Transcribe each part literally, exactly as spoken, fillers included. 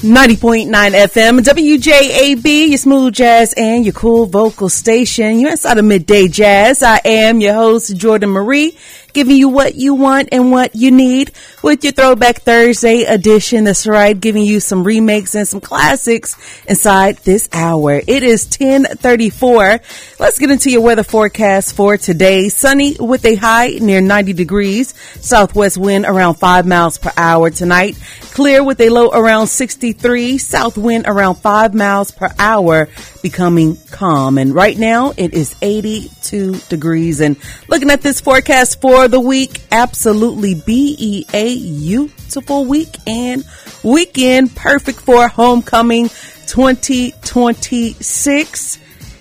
ninety point nine F M, W J A B, your smooth jazz and your cool vocal station. You're inside of Midday Jazz. I am your host, Jordan Marie, giving you what you want and what you need with your Throwback Thursday edition. That's right, giving you some remakes and some classics inside this hour. It is ten thirty-four. Let's get into your weather forecast for today. Sunny with a high near ninety degrees. Southwest wind around five miles per hour tonight. Clear with a low around sixty-three. South wind around five miles per hour, becoming calm. And right now it is eighty-two degrees. And looking at this forecast for the week, absolutely B E A beautiful week and weekend, perfect for homecoming twenty twenty-six.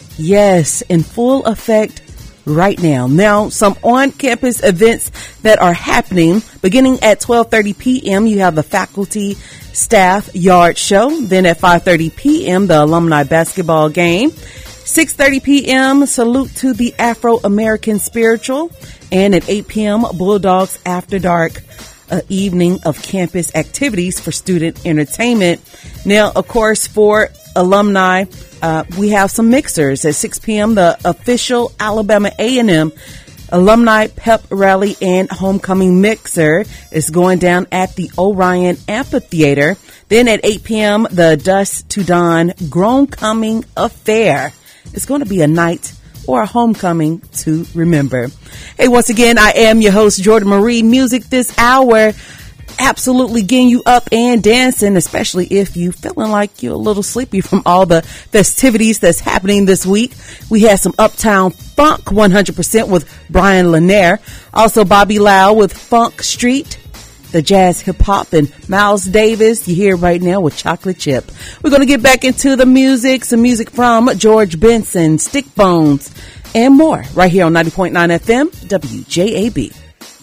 Yes, in full effect right now. Now, some on-campus events that are happening beginning at twelve thirty p.m. You have the faculty staff yard show. Then at five thirty p.m., the alumni basketball game. six thirty p.m., salute to the Afro-American spiritual. And at eight p.m., Bulldogs After Dark, an evening of campus activities for student entertainment. Now, of course, for alumni, uh, we have some mixers. At six p.m., the official Alabama A and M Alumni Pep Rally and Homecoming Mixer is going down at the Orion Amphitheater. Then at eight p.m., the Dusk to Dawn Grown Coming Affair. It's going to be a night or a homecoming to remember. Hey, once again, I am your host, Jordan Marie. Music this hour, absolutely getting you up and dancing, especially if you feeling like you're a little sleepy from all the festivities that's happening this week. We had some Uptown Funk one hundred percent with Brian Lanier. Also Bobby Lau with Funk Street, the jazz hip hop, and Miles Davis, you hear right now with Chocolate Chip. We're going to get back into the music, some music from George Benson, Stick Bones, and more right here on ninety point nine F M, W J A B.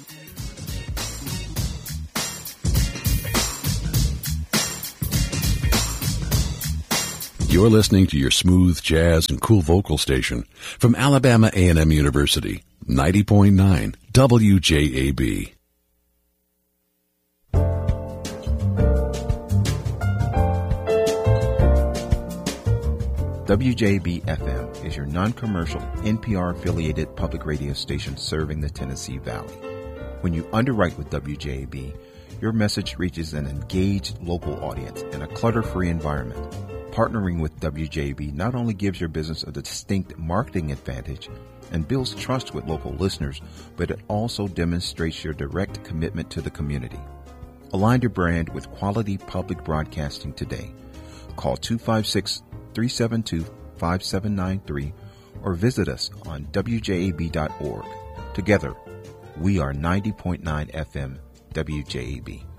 You're listening to your smooth jazz and cool vocal station from Alabama A and M University, ninety point nine W J A B. W J A B F M is your non-commercial, N P R-affiliated public radio station serving the Tennessee Valley. When you underwrite with W J A B, your message reaches an engaged local audience in a clutter-free environment. Partnering with W J A B not only gives your business a distinct marketing advantage and builds trust with local listeners, but it also demonstrates your direct commitment to the community. Align your brand with quality public broadcasting today. Call two five six, three seven two, five seven nine three or visit us on W J A B dot org. Together, we are ninety point nine F M W J A B.